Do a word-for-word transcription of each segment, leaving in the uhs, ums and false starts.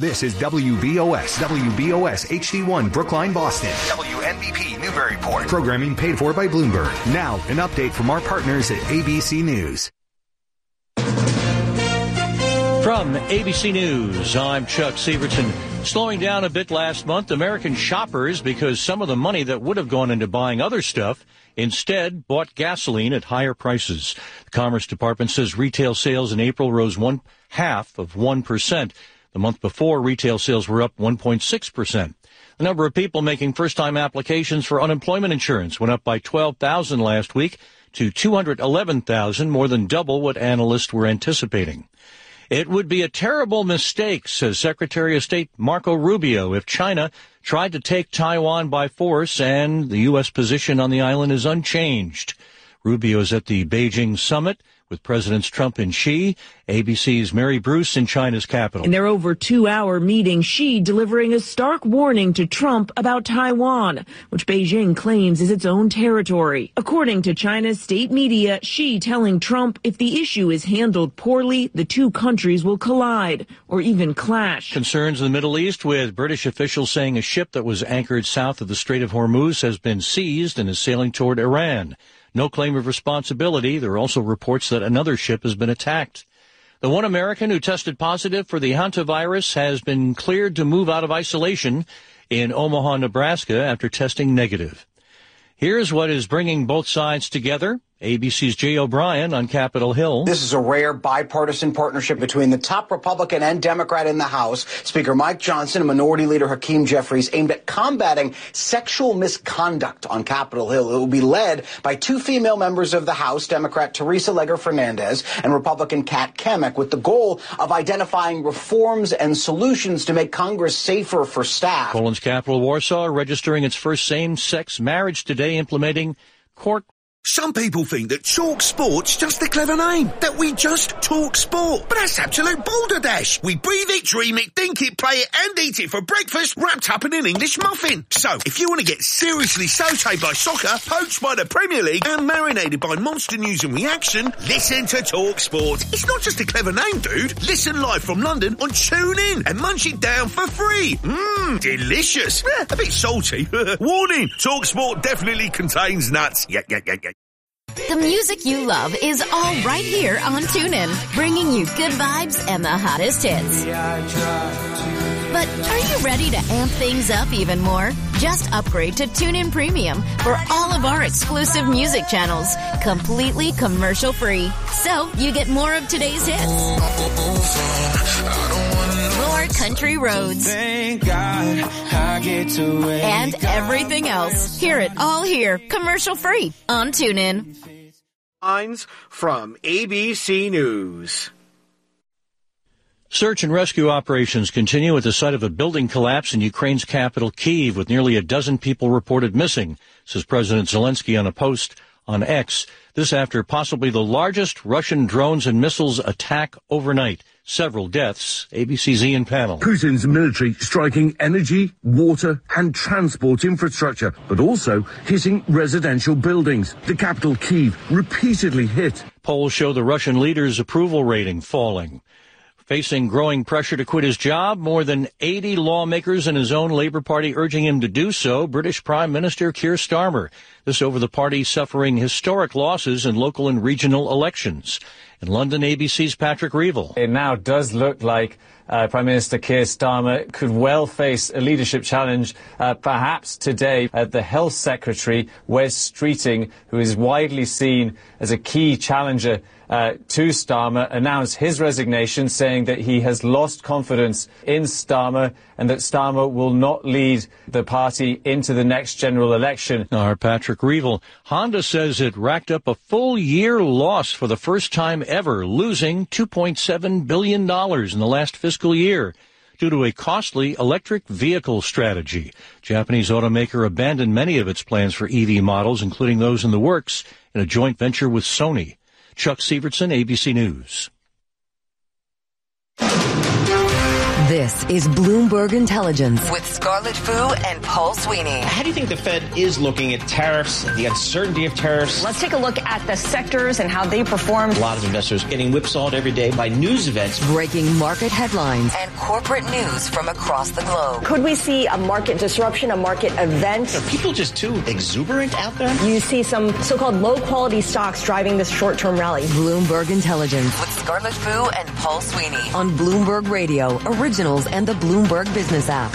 This is W B O S, W B O S H D one Brookline, Boston. W N B P Newburyport. Programming paid for by Bloomberg. Now, an update from our partners at A B C News. From A B C News, I'm Chuck Severson. Slowing down a bit last month, American shoppers, because some of the money that would have gone into buying other stuff instead bought gasoline at higher prices. The Commerce Department says retail sales in April rose one half of one percent. The month before, retail sales were up one point six percent. The number of people making first-time applications for unemployment insurance went up by twelve thousand last week to two hundred eleven thousand, more than double what analysts were anticipating. It would be a terrible mistake, says Secretary of State Marco Rubio, if China tried to take Taiwan by force, and the U S position on the island is unchanged. Rubio is at the Beijing summit with Presidents Trump and Xi. A B C's Mary Bruce in China's capital. In their over two-hour meeting, Xi delivering a stark warning to Trump about Taiwan, which Beijing claims is its own territory. According to China's state media, Xi telling Trump if the issue is handled poorly, the two countries will collide or even clash. Concerns in the Middle East, with British officials saying a ship that was anchored south of the Strait of Hormuz has been seized and is sailing toward Iran. No claim of responsibility. There are also reports that another ship has been attacked. The one American who tested positive for the hantavirus has been cleared to move out of isolation in Omaha, Nebraska, after testing negative. Here's what is bringing both sides together. A B C's Jay O'Brien on Capitol Hill. This is a rare bipartisan partnership between the top Republican and Democrat in the House, Speaker Mike Johnson and Minority Leader Hakeem Jeffries, aimed at combating sexual misconduct on Capitol Hill. It will be led by two female members of the House, Democrat Teresa Legger Fernandez and Republican Kat Kemick, with the goal of identifying reforms and solutions to make Congress safer for staff. Poland's capital, Warsaw, registering its first same-sex marriage today, implementing court. Some people think that Talk Sport's just a clever name, that we just talk sport. But that's absolute balderdash. We breathe it, dream it, think it, play it, and eat it for breakfast, wrapped up in an English muffin. So, if you want to get seriously sautéed by soccer, poached by the Premier League, and marinated by monster news and reaction, listen to Talk Sport. It's not just a clever name, dude. Listen live from London on TuneIn and munch it down for free. Mmm, delicious. Eh, a bit salty. Warning, Talk Sport definitely contains nuts. Yeah, yeah, yeah, yeah. The music you love is all right here on TuneIn, bringing you good vibes and the hottest hits. But are you ready to amp things up even more? Just upgrade to TuneIn Premium for all of our exclusive music channels, completely commercial-free. So you get more of today's hits, more country roads, Thank God I get to and everything else. Hear it all here, commercial-free on TuneIn. Lines from A B C News. Search and rescue operations continue at the site of a building collapse in Ukraine's capital, Kyiv, with nearly a dozen people reported missing, says President Zelensky on a post on X. This after possibly the largest Russian drones and missiles attack overnight. Several deaths. A B C's Ian Pannell. Putin's military striking energy, water and transport infrastructure, but also hitting residential buildings. The capital, Kyiv, repeatedly hit. Polls show the Russian leader's approval rating falling. Facing growing pressure to quit his job, more than eighty lawmakers in his own Labour Party urging him to do so, British Prime Minister Keir Starmer. This over the party suffering historic losses in local and regional elections. In London, A B C's Patrick Reevell. It now does look like uh, Prime Minister Keir Starmer could well face a leadership challenge, uh, perhaps today. Uh, the Health Secretary, Wes Streeting, who is widely seen as a key challenger Uh, to Starmer, announced his resignation, saying that he has lost confidence in Starmer and that Starmer will not lead the party into the next general election. Our Patrick Reevell. Honda says it racked up a full year loss for the first time ever, losing two point seven billion dollars in the last fiscal year due to a costly electric vehicle strategy. Japanese automaker abandoned many of its plans for E V models, including those in the works, in a joint venture with Sony. Chuck Severson, A B C News. This is Bloomberg Intelligence with Scarlett Fu and Paul Sweeney. How do you think the Fed is looking at tariffs, the uncertainty of tariffs? Let's take a look at the sectors and how they performed. A lot of investors getting whipsawed every day by news events. Breaking market headlines and corporate news from across the globe. Could we see a market disruption, a market event? Are people just too exuberant out there? You see some so-called low-quality stocks driving this short-term rally. Bloomberg Intelligence with Scarlett Fu and Paul Sweeney on Bloomberg Radio, Originals, and the Bloomberg Business app.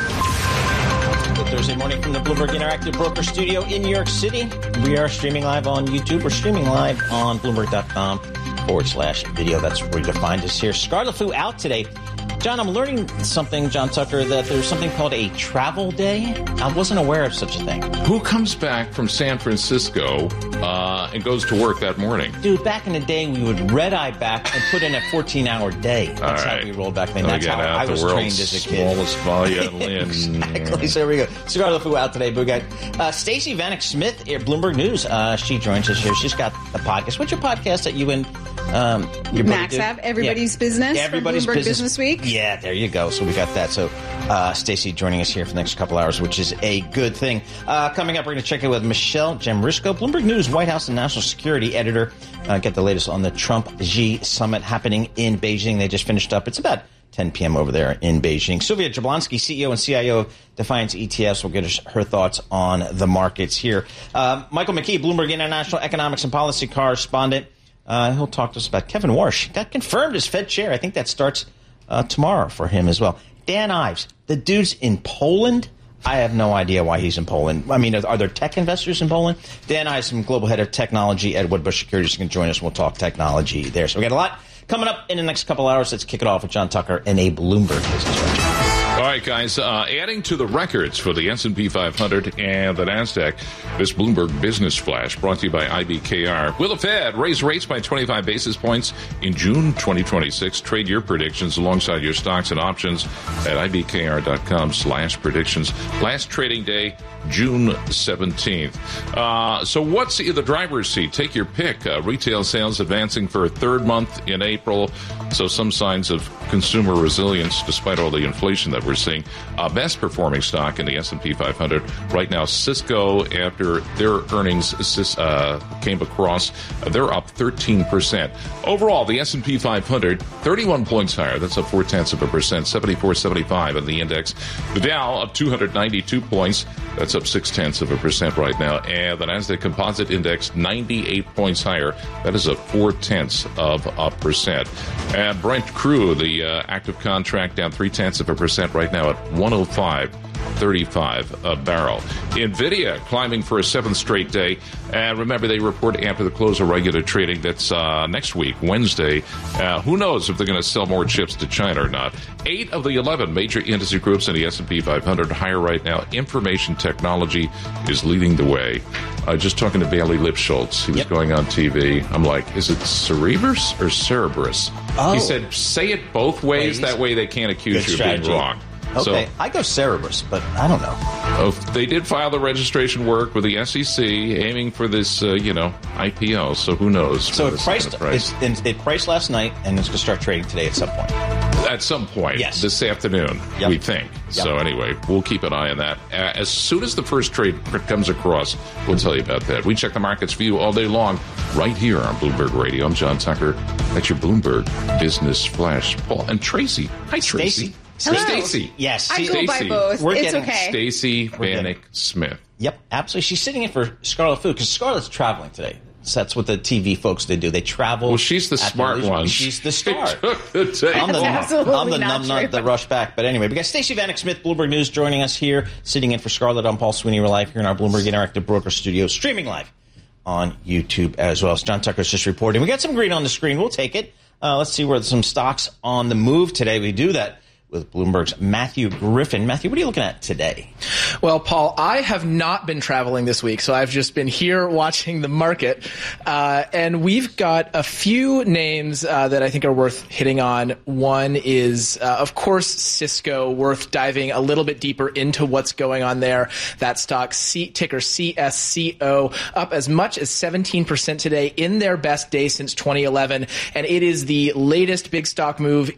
Good Thursday morning from the Bloomberg Interactive Broker Studio in New York City. We are streaming live on YouTube. We're streaming live on Bloomberg.com forward slash video. That's where you find us here. Scarlett Fu out today. John, I'm learning something, John Tucker, that there's something called a travel day. I wasn't aware of such a thing. Who comes back from San Francisco uh, and goes to work that morning? Dude, back in the day, we would red-eye back and put in a fourteen-hour day. That's All right. how we rolled back then. That's how I was trained as a kid. Smallest violin. Exactly. So there we go. Scarlett Fu out today, boo guy. Uh, Stacey Vanek Smith at Bloomberg News. Uh, she joins us here. She's got a podcast. What's your podcast that you and um, your Max have? Everybody's yeah. Business. Everybody's from Bloomberg Business. Business Week. Yeah, there you go. So we got that. So uh, Stacey joining us here for the next couple hours, which is a good thing. Uh, coming up, we're going to check in with Michelle Jamrisko, Bloomberg News White House and National Security Editor. Uh, get the latest on the Trump-Xi summit happening in Beijing. They just finished up. It's about ten p.m. over there in Beijing. Sylvia Jablonski, C E O and C I O of Defiance E T Fs, will get us her thoughts on the markets here. Uh, Michael McKee, Bloomberg International Economics and Policy Correspondent. Uh, he'll talk to us about Kevin Warsh. Got confirmed as Fed chair. I think that starts uh, tomorrow for him as well. Dan Ives, the dude's in Poland. I have no idea why he's in Poland. I mean, are, are there tech investors in Poland? Dan Ives, from Global Head of Technology at Wedbush Securities, is going to join us. We'll talk technology there. So we got a lot coming up in the next couple hours. Let's kick it off with John Tucker and a Bloomberg Business Watch. All right, guys, uh, adding to the records for the S and P five hundred and the NASDAQ, this Bloomberg Business Flash brought to you by I B K R. Will the Fed raise rates by twenty-five basis points in June twenty twenty-six? Trade your predictions alongside your stocks and options at ibkr.com slash predictions. Last trading day, June seventeenth. Uh, so what's in the driver's seat? Take your pick. Uh, retail sales advancing for a third month in April. So some signs of consumer resilience despite all the inflation that we're seeing. Uh, best performing stock in the S and P five hundred right now, Cisco, after their earnings uh, came across, uh, they're up thirteen percent. Overall, the S and P five hundred, thirty-one points higher. That's up four-tenths of a percent, seventy-four seventy-five in the index. The Dow up two hundred ninety-two points. That's up six-tenths of a percent right now. And the NASDAQ Composite Index, ninety-eight points higher. That is up four-tenths of a percent. And Brent Crude, the uh, active contract, down three-tenths of a percent right now at one oh five thirty-five a barrel. NVIDIA climbing for a seventh straight day. And remember, they report after the close of regular trading. That's uh, next week, Wednesday. Uh, who knows if they're going to sell more chips to China or not. Eight of the eleven major industry groups in the S and P five hundred higher right now. Information technology is leading the way. Uh, just talking to Bailey Lipschultz. He was yep. going on T V. I'm like, is it Cerebrus or Cerebrus? Oh. He said, say it both ways. Ways. That way they can't accuse Good you strategy. of being wrong. Okay, So, I go Cerebrus, but I don't know. Oh, they did file the registration work with the S E C, aiming for this, uh, you know, I P O. So who knows? So it priced, price. it's, it priced last night, and it's going to start trading today at some point. At some point, yes. this afternoon, yep. we think. Yep. So anyway, we'll keep an eye on that. Uh, as soon as the first trade comes across, we'll tell you about that. We check the markets for you all day long, right here on Bloomberg Radio. I'm John Tucker. That's your Bloomberg Business Flash. Paul and Tracy. Hi, Tracy. Hello. Stacey. Yes. I go by both. We're it's getting okay. Stacey Vanek Smith. Yep, absolutely. She's sitting in for Scarlett Fu because Scarlett's traveling today. So that's what the T V folks they do. They travel. Well, she's the smart one. She's the star. the tape. I'm the, absolutely I'm the not numbnut that rush back. But anyway, we got Stacey Vanek Smith, Bloomberg News, joining us here, sitting in for Scarlett. I'm Paul Sweeney. We're live here in our Bloomberg Interactive Broker Studio, streaming live on YouTube as well. So John Tucker's just reporting. We got some green on the screen. We'll take it. Uh, let's see where some stocks on the move today. We do that with Bloomberg's Matthew Griffin. Matthew, what are you looking at today? Well, Paul, I have not been traveling this week, so I've just been here watching the market. Uh, and we've got a few names uh, that I think are worth hitting on. One is, uh, of course, Cisco, worth diving a little bit deeper into what's going on there. That stock, C- ticker C S C O, up as much as seventeen percent today in their best day since twenty eleven. And it is the latest big stock move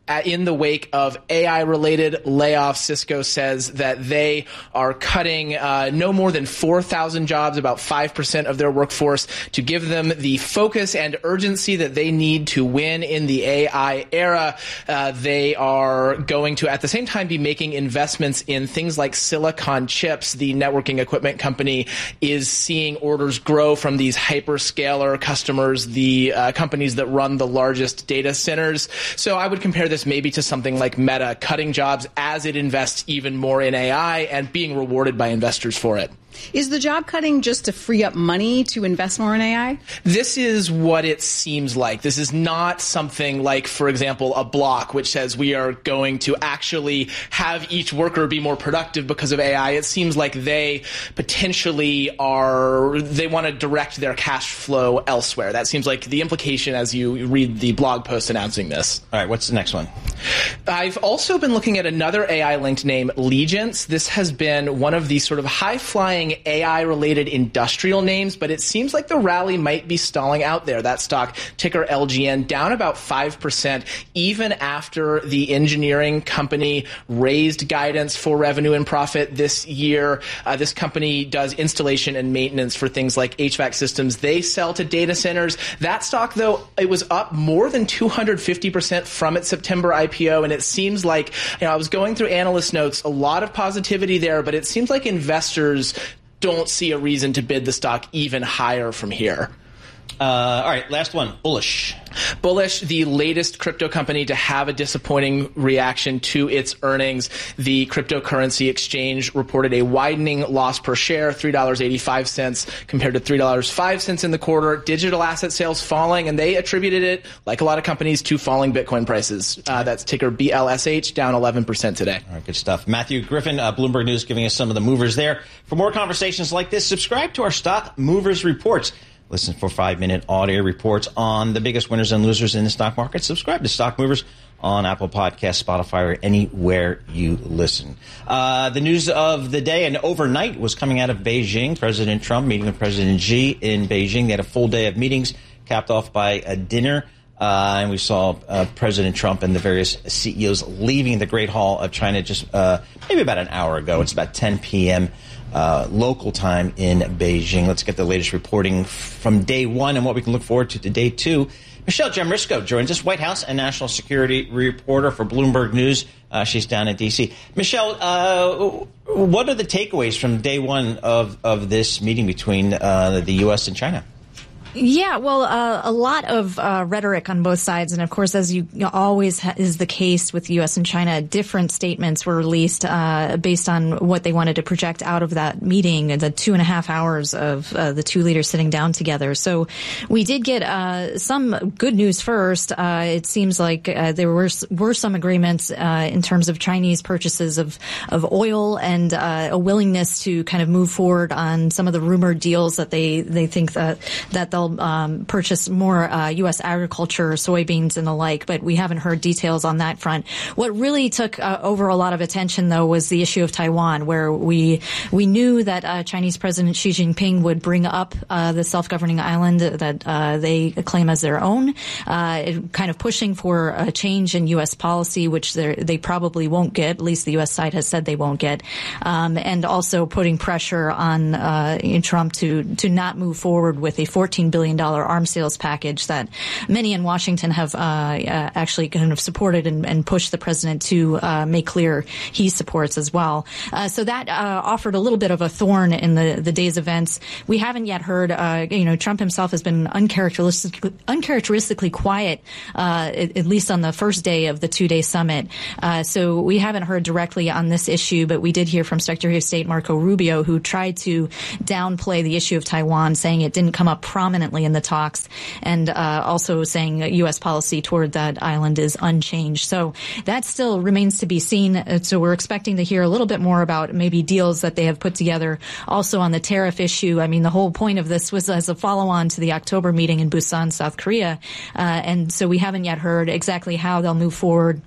in the wake of A I-related layoffs. Cisco says that they are cutting uh, no more than four thousand jobs, about five percent of their workforce, to give them the focus and urgency that they need to win in the A I era. Uh, they are going to, at the same time, be making investments in things like silicon chips. The networking equipment company is seeing orders grow from these hyperscaler customers, the uh, companies that run the largest data centers. So I would compare this maybe to something like Meta, cutting jobs as it invests even more in A I and being rewarded by investors for it. Is the job cutting just to free up money to invest more in A I? This is what it seems like. This is not something like, for example, a Block, which says we are going to actually have each worker be more productive because of A I. It seems like they potentially are, they want to direct their cash flow elsewhere. That seems like the implication as you read the blog post announcing this. All right, what's the next one? I've also been looking at another A I-linked name, Legence. This has been one of the sort of high-flying A I-related industrial names, but it seems like the rally might be stalling out there. That stock, ticker L G N, down about five percent, even after the engineering company raised guidance for revenue and profit this year. Uh, this company does installation and maintenance for things like H V A C systems they sell to data centers. That stock, though, it was up more than two hundred fifty percent from its September I P O, and it seems like, you know, I was going through analyst notes, a lot of positivity there, but it seems like investors don't see a reason to bid the stock even higher from here. Uh, all right, last one, Bullish. Bullish, the latest crypto company to have a disappointing reaction to its earnings. The cryptocurrency exchange reported a widening loss per share, three dollars and eighty-five cents compared to three dollars and five cents in the quarter. Digital asset sales falling, and they attributed it, like a lot of companies, to falling Bitcoin prices. Uh, that's ticker B L S H, down eleven percent today. All right, good stuff. Matthew Griffin, uh, Bloomberg News, giving us some of the movers there. For more conversations like this, subscribe to our Stock Movers Reports. Listen for five-minute audio reports on the biggest winners and losers in the stock market. Subscribe to Stock Movers on Apple Podcasts, Spotify, or anywhere you listen. Uh, the news of the day and overnight was coming out of Beijing. President Trump meeting with President Xi in Beijing. They had a full day of meetings, capped off by a dinner. Uh, and we saw uh, President Trump and the various C E Os leaving the Great Hall of China just uh, maybe about an hour ago. It's about ten p.m. Uh, local time in Beijing. Let's get the latest reporting from day one and what we can look forward to to day two. Michelle Jamrisko joins us, White House and national security reporter for Bloomberg News. Uh, she's down in D C. Michelle, uh, what are the takeaways from day one of, of this meeting between uh, the U S and China? Yeah, well, uh, a lot of uh, rhetoric on both sides. And of course, as you, you know, always ha- is the case with the U S and China, different statements were released uh, based on what they wanted to project out of that meeting, the two and a half hours of uh, the two leaders sitting down together. So we did get uh, some good news first. Uh, it seems like uh, there were were some agreements uh, in terms of Chinese purchases of, of oil and uh, a willingness to kind of move forward on some of the rumored deals that they, they think that, that they'll Um, purchase more uh, U S agriculture, soybeans, and the like, but we haven't heard details on that front. What really took uh, over a lot of attention, though, was the issue of Taiwan, where we we knew that uh, Chinese President Xi Jinping would bring up uh, the self-governing island that uh, they claim as their own, uh, it, kind of pushing for a change in U S policy, which they probably won't get. At least the U S side has said they won't get, um, and also putting pressure on uh, Trump to to not move forward with a fourteen billion dollars arms sales package that many in Washington have uh, uh, actually kind of supported and, and pushed the president to uh, make clear he supports as well. Uh, so that uh, offered a little bit of a thorn in the, the day's events. We haven't yet heard, uh, you know, Trump himself has been uncharacteristically, uncharacteristically quiet, uh, at, at least on the first day of the two-day summit. Uh, so we haven't heard directly on this issue, but we did hear from Secretary of State Marco Rubio, who tried to downplay the issue of Taiwan, saying it didn't come up prominently in the talks, and uh, also saying U S policy toward that island is unchanged. So that still remains to be seen. So we're expecting to hear a little bit more about maybe deals that they have put together. Also on the tariff issue, I mean, the whole point of this was as a follow-on to the October meeting in Busan, South Korea. Uh, and so we haven't yet heard exactly how they'll move forward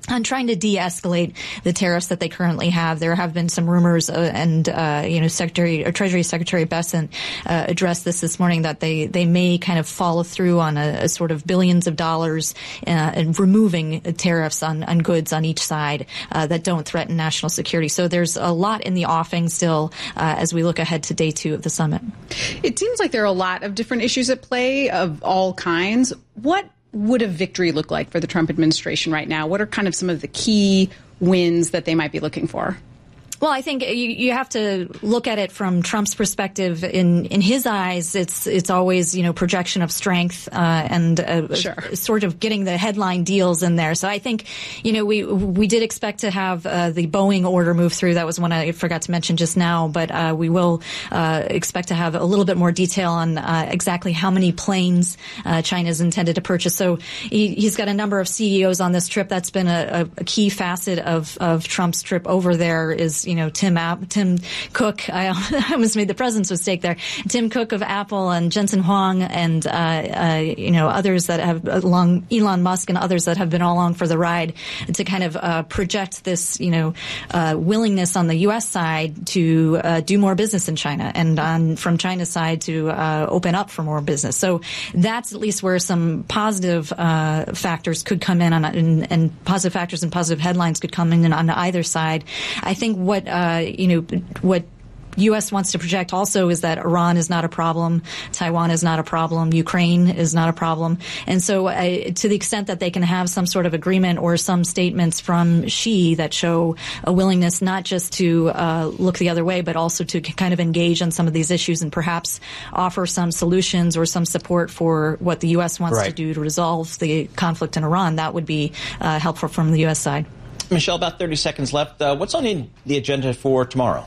on trying to de-escalate the tariffs that they currently have. There have been some rumors, uh, and uh, you know, Secretary or Treasury Secretary Bessent uh, addressed this this morning that they they may kind of follow through on a, a sort of billions of dollars uh, and removing tariffs on, on goods on each side uh, that don't threaten national security. So there's a lot in the offing still uh, as we look ahead to day two of the summit. It seems like there are a lot of different issues at play of all kinds. What would a victory look like for the Trump administration right now? What are kind of some of the key wins that they might be looking for? Well, I think you, you have to look at it from Trump's perspective. In in his eyes, it's it's always, you know, projection of strength uh, and uh, sure. sort of getting the headline deals in there. So I think, you know, we we did expect to have uh, the Boeing order move through. That was one I forgot to mention just now, but uh, we will uh, expect to have a little bit more detail on uh, exactly how many planes uh, China is intended to purchase. So he, he's got a number of C E Os on this trip. That's been a, a key facet of of Trump's trip over there. Is You know, Tim App, Tim Cook, I almost made the president's mistake there. Tim Cook of Apple and Jensen Huang and, uh, uh, you know, others that have along Elon Musk and others that have been all along for the ride to kind of, uh, project this, you know, uh, willingness on the U S side to, uh, do more business in China and on, from China's side to, uh, open up for more business. So that's at least where some positive, uh, factors could come in on, and, and positive factors and positive headlines could come in on either side. I think what, uh, you know, what U S wants to project also is that Iran is not a problem, Taiwan is not a problem, Ukraine is not a problem. And so uh, to the extent that they can have some sort of agreement or some statements from Xi that show a willingness not just to uh, look the other way, but also to kind of engage on some of these issues and perhaps offer some solutions or some support for what the U S wants right. to do to resolve the conflict in Iran, that would be uh, helpful from the U S side. Michelle, about thirty seconds left. Uh, what's on the agenda for tomorrow?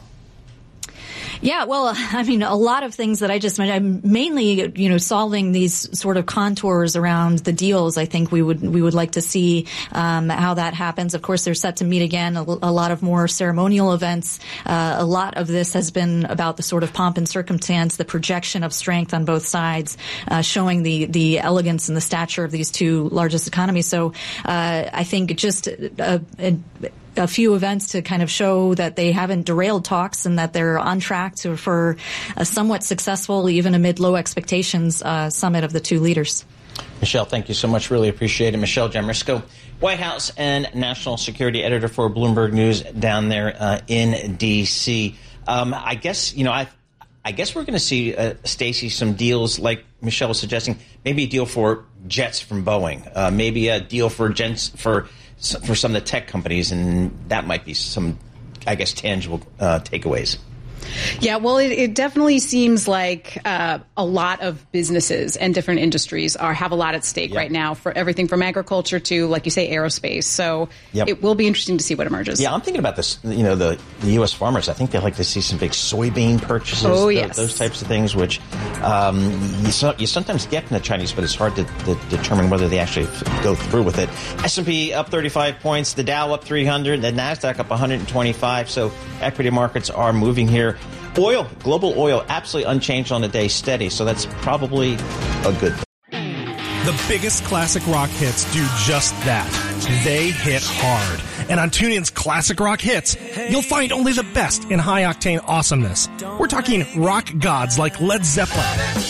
Yeah, well, I mean, a lot of things that I just mentioned. I'm mainly, you know, solving these sort of contours around the deals. I think we would we would like to see um, how that happens. Of course, they're set to meet again. A, a lot of more ceremonial events. Uh, a lot of this has been about the sort of pomp and circumstance, the projection of strength on both sides, uh, showing the the elegance and the stature of these two largest economies. So uh, I think just a, a a few events to kind of show that they haven't derailed talks and that they're on track to for a somewhat successful, even amid low expectations, uh, summit of the two leaders. Michelle, thank you so much. Really appreciate it. Michelle Jamrisko, White House and National Security Editor for Bloomberg News down there uh, in D C. Um, I guess, you know, I I guess we're going to see, uh, Stacey, some deals like Michelle was suggesting, maybe a deal for jets from Boeing, uh, maybe a deal for jets for for some of the tech companies, and that might be some, I guess, tangible uh, takeaways. Yeah, well, it, it definitely seems like uh, a lot of businesses and different industries are have a lot at stake yep. right now for everything from agriculture to, like you say, aerospace. So yep. it will be interesting to see what emerges. Yeah, I'm thinking about this. You know, the, the U S farmers, I think they like to see some big soybean purchases. Oh, the, yes. Those types of things, which um, you, so, you sometimes get from the Chinese, but it's hard to, to determine whether they actually f- go through with it. S and P up thirty-five points, the Dow up three hundred, the NASDAQ up one hundred twenty-five. So equity markets are moving here. Oil, global oil, absolutely unchanged on the day, steady. So that's probably a good thing. The biggest classic rock hits do just that. They hit hard. And on TuneIn's Classic Rock Hits, you'll find only the best in high-octane awesomeness. We're talking rock gods like Led Zeppelin,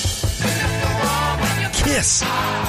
Kiss,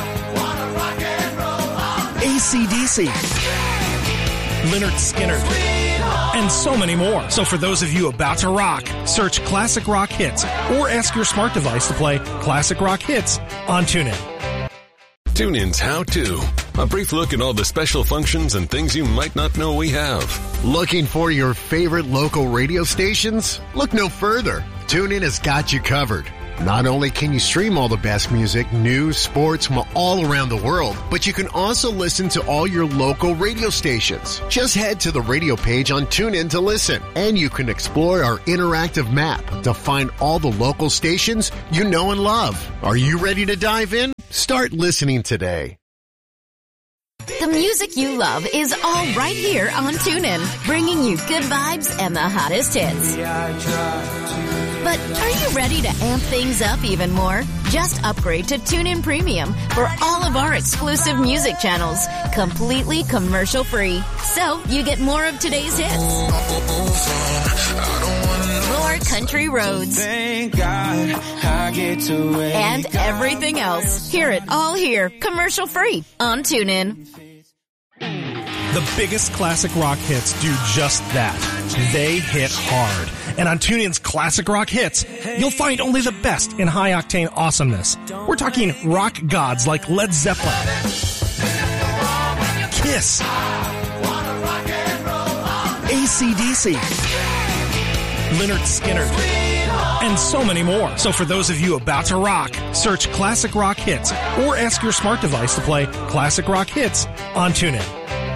A C D C, Lynyrd Skynyrd, and so many more. So for those of you about to rock, search Classic Rock Hits or ask your smart device to play Classic Rock Hits on TuneIn. TuneIn's How To. A brief look at all the special functions and things you might not know we have. Looking for your favorite local radio stations? Look no further. TuneIn has got you covered. Not only can you stream all the best music, news, sports from all around the world, but you can also listen to all your local radio stations. Just head to the radio page on TuneIn to listen, and you can explore our interactive map to find all the local stations you know and love. Are you ready to dive in? Start listening today. The music you love is all right here on TuneIn, bringing you good vibes and the hottest hits. But But are you ready to amp things up even more? Just upgrade to TuneIn Premium for all of our exclusive music channels, completely commercial free. So you get more of today's hits, more country roads, Thank God I get to wake and everything else. Hear it all here, commercial free on TuneIn. The biggest classic rock hits do just that. They hit hard. And on TuneIn's Classic Rock Hits, you'll find only the best in high-octane awesomeness. We're talking rock gods like Led Zeppelin, Kiss, A C D C, Lynyrd Skynyrd, and so many more. So for those of you about to rock, search Classic Rock Hits or ask your smart device to play Classic Rock Hits on TuneIn.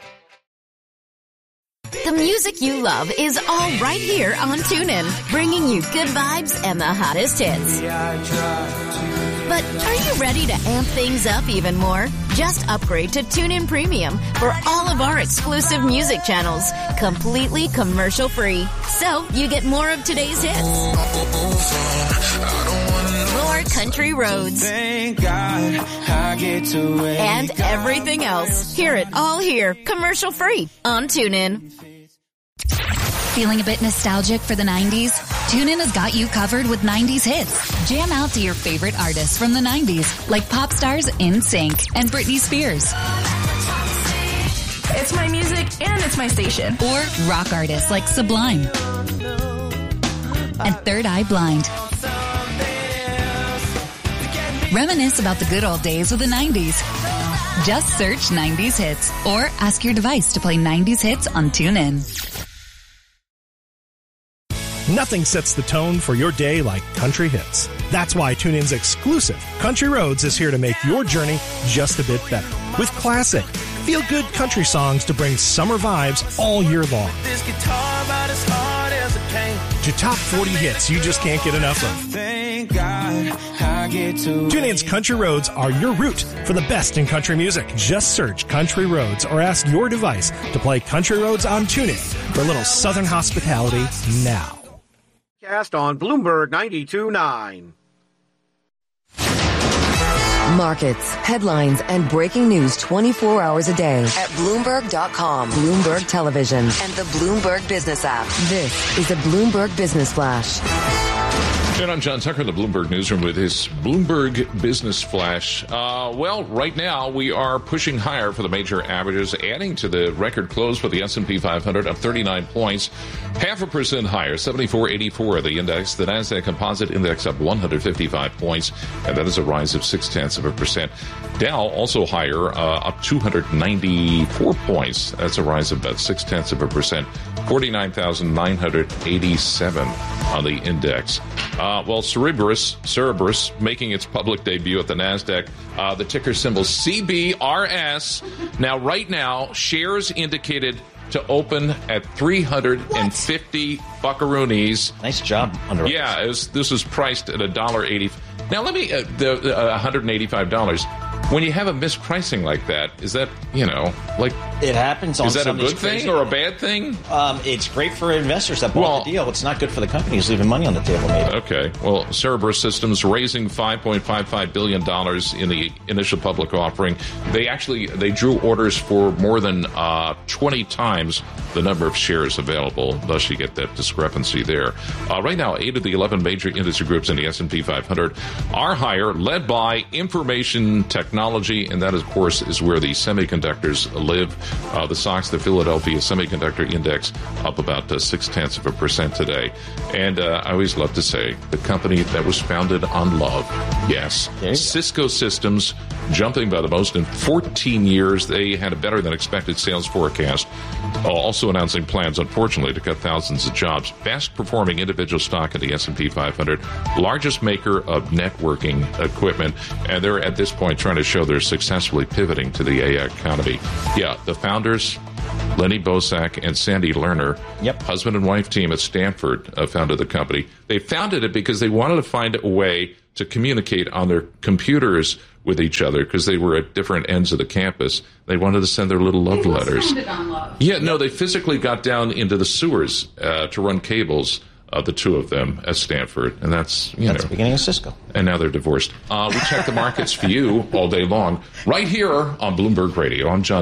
The music you love is all right here on TuneIn, bringing you good vibes and the hottest hits. But are you ready to amp things up even more? Just upgrade to TuneIn Premium for all of our exclusive music channels, completely commercial free. So you get more of today's hits, more country roads, Thank God I get to wake and everything else. Hear it all here, commercial free on TuneIn. Feeling a bit nostalgic for the nineties? TuneIn has got you covered with nineties hits. Jam out to your favorite artists from the nineties, like pop stars NSYNC and Britney Spears. It's my music and it's my station. Or rock artists like Sublime and Third Eye Blind. Reminisce about the good old days of the nineties. Just search nineties hits or ask your device to play nineties hits on TuneIn. Nothing sets the tone for your day like country hits. That's why TuneIn's exclusive Country Roads is here to make your journey just a bit better. With classic, feel-good country songs to bring summer vibes all year long. This guitar about as hard as it came. To top forty hits you just can't get enough of. Thank God I get to TuneIn's Country Roads are your route for the best in country music. Just search Country Roads or ask your device to play Country Roads on TuneIn for a little Southern hospitality now. Cast on Bloomberg ninety-two point nine. Markets, headlines, and breaking news twenty-four hours a day at Bloomberg dot com, Bloomberg Television, and the Bloomberg Business app. This is the Bloomberg Business Flash. And I'm John Tucker in the Bloomberg Newsroom with his Bloomberg Business Flash. Uh, well, right now we are pushing higher for the major averages, adding to the record close for the S and P five hundred up thirty-nine points, half a percent higher, seventy-four eighty-four the index. The Nasdaq Composite Index up one hundred fifty-five points, and that is a rise of six tenths of a percent. Dow also higher, uh, up two hundred ninety-four points. That's a rise of about six tenths of a percent. forty-nine thousand nine hundred eighty-seven on the index. Uh, well, Cerberus, Cerberus making its public debut at the Nasdaq. Uh, the ticker symbol C B R S. Now, right now, shares indicated to open at three hundred fifty what? buckaroonies. Nice job, under. Yeah, it was, this was priced at a dollar eighty. Now, let me uh, the uh, one hundred eighty-five dollars. When you have a mispricing like that, is that, you know, like... It happens on Is that some a good thing or a bad thing? Um, it's great for investors that bought well, the deal. It's not good for the companies leaving money on the table, maybe. Okay. Well, Cerberus Systems raising five point five five billion dollars in the initial public offering. They actually, they drew orders for more than uh, twenty times the number of shares available. Thus, you get that discrepancy there. Uh, right now, eight of the eleven major industry groups in the S and P five hundred are higher, led by information technology, and that, of course, is where the semiconductors live. Uh, the stocks, the Philadelphia Semiconductor Index, up about uh, six tenths of a percent today. And uh, I always love to say, the company that was founded on love. Yes. Cisco Systems, jumping by the most in fourteen years. They had a better than expected sales forecast. Uh, also announcing plans, unfortunately, to cut thousands of jobs. Best performing individual stock in the S and P five hundred. Largest maker of networking equipment. And they're at this point trying to show they're successfully pivoting to the A I economy. Yeah, the founders, Lenny Bosak and Sandy Lerner, yep. husband and wife team at Stanford, uh, founded the company. They founded it because they wanted to find a way to communicate on their computers with each other because they were at different ends of the campus. They wanted to send their little love letters. On love. Yeah, no, they physically got down into the sewers uh, to run cables uh, the two of them at Stanford, and that's you that's know the beginning of Cisco. And now they're divorced. Uh, we check the markets for you all day long, right here on Bloomberg Radio. I'm John.